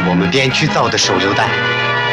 我们编剧造的手榴弹。